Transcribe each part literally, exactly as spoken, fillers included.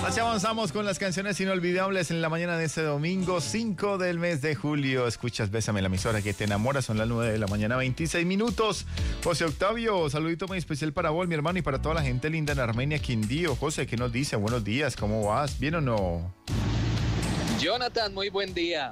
Así avanzamos con las canciones inolvidables en la mañana de este domingo cinco del mes de julio. Escuchas Bésame, la emisora que te enamora. Son las nueve de la mañana, veintiséis minutos. José Octavio, saludito muy especial para vos, mi hermano, y para toda la gente linda en Armenia, Quindío. José, ¿qué nos dice? Buenos días, ¿cómo vas? ¿Bien o no? Jonathan, muy buen día.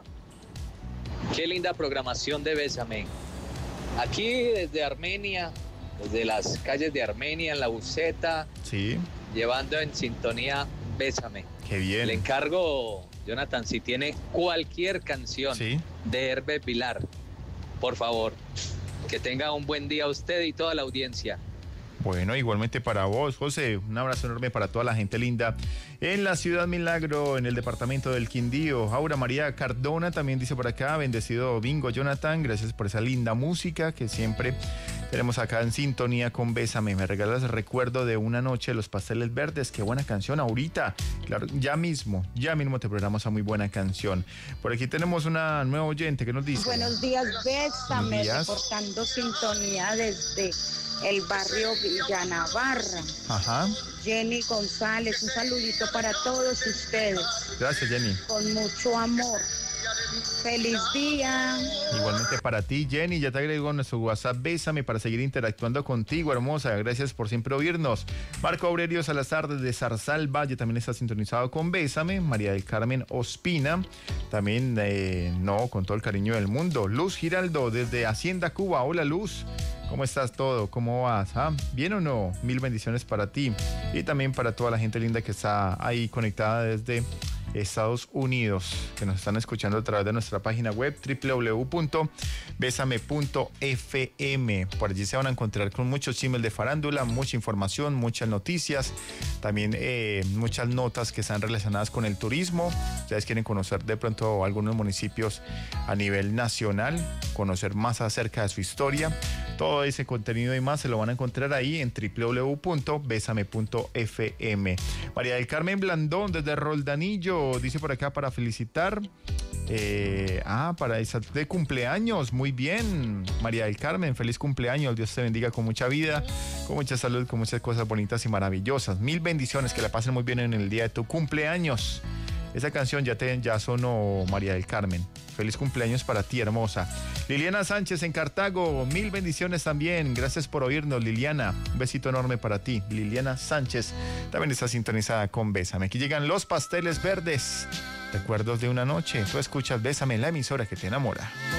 Qué linda programación de Bésame. Aquí desde Armenia, desde las calles de Armenia, en la Buceta, sí, llevando en sintonía Bésame. Qué bien. Le encargo, Jonathan, si tiene cualquier canción sí. de Hervé Pilar, por favor, que tenga un buen día usted y toda la audiencia. Bueno, igualmente para vos, José, un abrazo enorme para toda la gente linda en la Ciudad Milagro, en el departamento del Quindío. Aura María Cardona también dice por acá, bendecido bingo, Jonathan, gracias por esa linda música que siempre tenemos acá en sintonía con Bésame. Me regalas el recuerdo de una noche de los pasteles verdes, qué buena canción ahorita. Claro, ya mismo, ya mismo te programamos esa muy buena canción. Por aquí tenemos una nueva oyente que nos dice. Buenos días, Bésame, Buenos días. reportando sintonía desde el barrio Villa Navarra. Ajá. Jenny González, un saludito para todos ustedes. Gracias, Jenny. Con mucho amor. Feliz día. Igualmente para ti, Jenny, ya te agrego nuestro WhatsApp Bésame para seguir interactuando contigo, hermosa. Gracias por siempre oírnos. Marco Aurelio Salazar desde Zarzal Valle también está sintonizado con Bésame. María del Carmen Ospina, también, eh, no, con todo el cariño del mundo. Luz Giraldo desde Hacienda Cuba. Hola, Luz. ¿Cómo estás todo? ¿Cómo vas? ¿Ah? ¿Bien o no? Mil bendiciones para ti y también para toda la gente linda que está ahí conectada desde Estados Unidos, que nos están escuchando a través de nuestra página web doble u doble u doble u punto besame punto efe eme. Por allí se van a encontrar con muchos chismes de farándula, mucha información, muchas noticias, también eh, muchas notas que están relacionadas con el turismo. Ustedes quieren conocer de pronto algunos municipios a nivel nacional, conocer más acerca de su historia. Todo ese contenido y más se lo van a encontrar ahí en doble u doble u doble u punto besame punto efe eme. María del Carmen Blandón desde Roldanillo dice por acá para felicitar eh, ah, para esa de cumpleaños. Muy bien, María del Carmen, feliz cumpleaños. Dios te bendiga con mucha vida, con mucha salud, con muchas cosas bonitas y maravillosas. Mil bendiciones, que la pasen muy bien en el día de tu cumpleaños. Esa canción ya te ya sonó, María del Carmen. Feliz cumpleaños para ti, hermosa. Liliana Sánchez en Cartago, mil bendiciones también. Gracias por oírnos, Liliana. Un besito enorme para ti. Liliana Sánchez también está sintonizada con Bésame. Aquí llegan los pasteles verdes. Recuerdos de una noche. Tú escuchas Bésame, la emisora que te enamora.